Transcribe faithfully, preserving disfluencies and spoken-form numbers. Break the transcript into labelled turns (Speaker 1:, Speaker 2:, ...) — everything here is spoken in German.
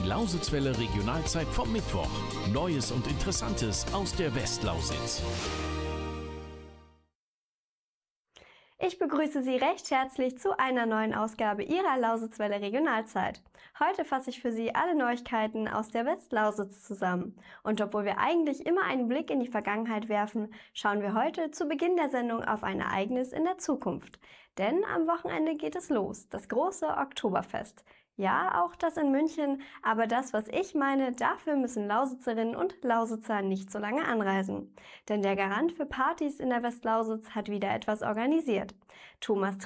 Speaker 1: Die Lausitzwelle Regionalzeit vom Mittwoch. Neues und Interessantes aus der Westlausitz.
Speaker 2: Ich begrüße Sie recht herzlich zu einer neuen Ausgabe Ihrer Lausitzwelle Regionalzeit. Heute fasse ich für Sie alle Neuigkeiten aus der Westlausitz zusammen. Und obwohl wir eigentlich immer einen Blick in die Vergangenheit werfen, schauen wir heute zu Beginn der Sendung auf ein Ereignis in der Zukunft. Denn am Wochenende geht es los, das große Oktoberfest. Ja, auch das in München, aber das, was ich meine, dafür müssen Lausitzerinnen und Lausitzer nicht so lange anreisen. Denn der Garant für Partys in der Westlausitz hat wieder etwas organisiert. Thomas